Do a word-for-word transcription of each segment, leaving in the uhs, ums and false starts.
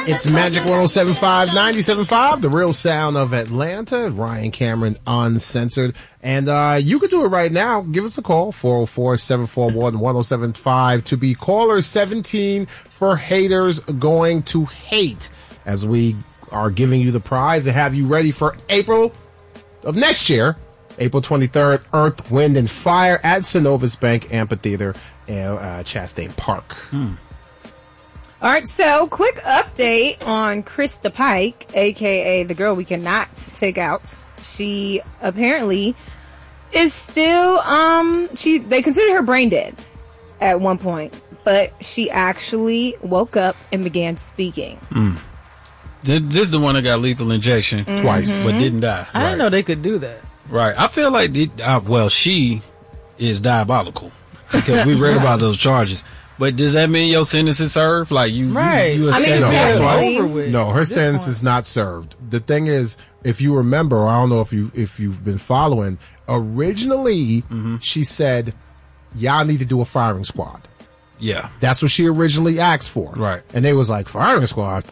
It's Magic one oh seven point five, ninety-seven point five, the real sound of Atlanta. Ryan Cameron Uncensored. And uh, you can do it right now. Give us a call, four oh four, seven four one, one oh seven five, to be caller seventeen for Haters Going to Hate, as we are giving you the prize to have you ready for April of next year, April twenty-third, Earth, Wind, and Fire at Synovus Bank Amphitheater in uh, Chastain Park. Hmm. All right, so quick update on Krista Pike, a k a the girl we cannot take out. She apparently is still, um, she they considered her brain dead at one point, but she actually woke up and began speaking. Mm. This is the one that got lethal injection Mm-hmm. twice, but didn't die. I right. didn't know they could do that. Right. I feel like, it, uh, well, she is diabolical because we read about those charges. But does that mean your sentence is served? Like you, right. you, you I mean, escaped yeah, twice? over with. No, her This sentence one. is not served. The thing is, if you remember, I don't know if you if you've been following. Originally, Mm-hmm. she said, "Y'all need to do a firing squad." Yeah. That's what she originally asked for. Right. And they was like, "Firing squad?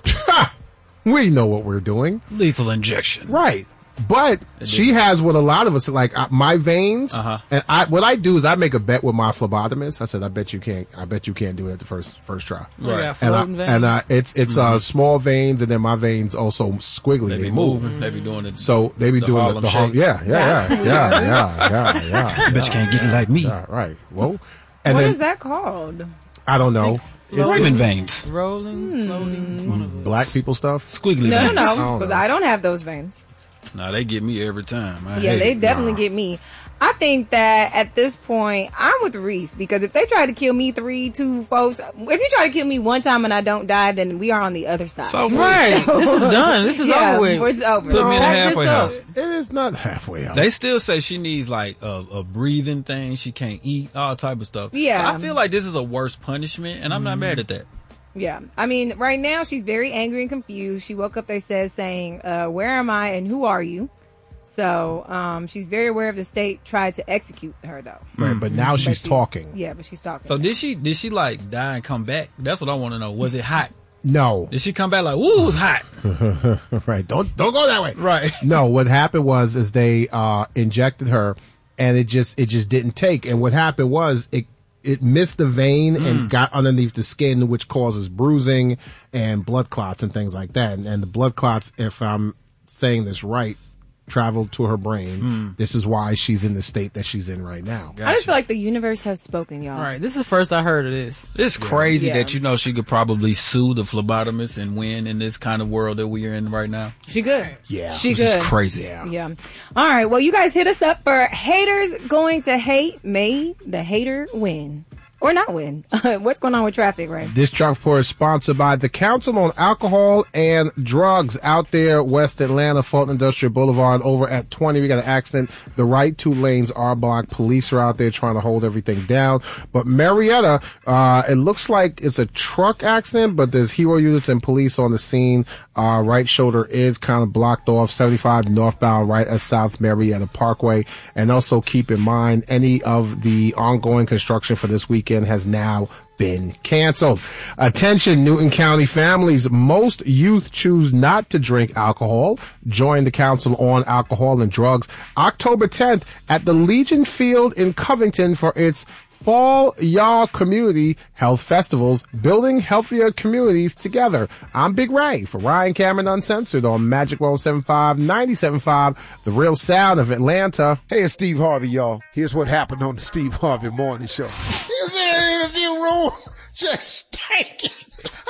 We know what we're doing." Lethal injection. Right. But she has what a lot of us like. Uh, my veins, Uh-huh. and I what I do is I make a bet with my phlebotomist. I said, "I bet you can't. I bet you can't do it at the first first try." You Right. got And I, floating veins. and uh, it's it's Mm-hmm. uh, small veins, and then my veins also squiggly. They They, be move. moving. They be doing it. So they be The doing the, Harlem the Harlem. Shake. Yeah, yeah, yeah, yeah, yeah, yeah, yeah. I bet you can't get it like me. Yeah, right. Whoa. And What then is that called? I don't know. Raven veins. Rolling, floating. One of those. Black people stuff. Squiggly No, veins. no, I no, don't because know. I don't have those veins. Nah, they get me every time. I Yeah, hate they it. definitely Nah. get me. I think that at this point, I'm with Reese, because if they try to kill me three, two folks, if you try to kill me one time and I don't die, then we are on the other side. So Right. This is done. This is yeah, over with. it's over. Put me in a Pack halfway this up. house. It is not halfway out. They still say she needs like a, a breathing thing. She can't eat, all type of stuff. Yeah. So I feel like this is a worse punishment, and I'm not mad at that. Yeah. I mean, right now she's very angry and confused. She woke up, they said, saying, uh, where am I and who are you? So, um, she's very aware of the state tried to execute her, though. right, but now But she's talking. Yeah, but she's talking. So now. did she? Did she like die and come back? That's what I want to know. Was it hot? No. Did she come back like, "Ooh, it was hot"? Right. Don't don't go that way. Right. No, what happened was is they uh injected her and it just it just didn't take. And what happened was it it missed the vein and got underneath the skin, which causes bruising and blood clots and things like that. And, and the blood clots, if I'm saying this right, traveled to her brain. This is why she's in the state that she's in right now. I just feel like the universe has spoken, y'all. All right, this is the first I heard of this. It's crazy Yeah. that you know she could probably sue the phlebotomist and win in this kind of world that we are in right now. She good. Yeah. She Which good. is crazy. Yeah. All right. Well, you guys hit us up for Haters Going to Hate. May the hater win. Or not win. What's going on with traffic, right? This traffic report is sponsored by the Council on Alcohol and Drugs out there, West Atlanta, Fulton Industrial Boulevard, over at twenty. We got an accident. The right two lanes are blocked. Police are out there trying to hold everything down. But Marietta, uh, it looks like it's a truck accident, but there's hero units and police on the scene. Uh, right shoulder is kind of blocked off. seventy-five northbound right at South Marietta Parkway. And also keep in mind, any of the ongoing construction for this weekend has now been canceled. Attention, Newton County families. Most youth choose not to drink alcohol. Join the Council on Alcohol and Drugs October tenth at the Legion Field in Covington for its Fall Y'all Community Health Festivals, building healthier communities together. I'm Big Ray for Ryan Cameron Uncensored on Magic one oh seven point five, ninety-seven point five, the real sound of Atlanta. Hey, it's Steve Harvey, y'all. Here's what happened on the Steve Harvey Morning Show. He was in an interview room just stanking.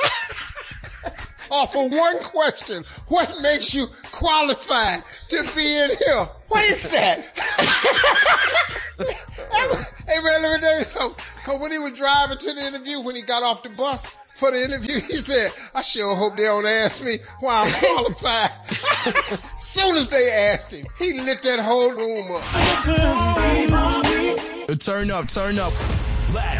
Off of one question, what makes you qualified to be in here? What is that? Hey man, let me tell you something. Cause when he was driving to the interview, when he got off the bus for the interview, he said, I sure hope they don't ask me why I'm qualified. Soon as they asked him, he lit that whole room up. Turn up, turn up.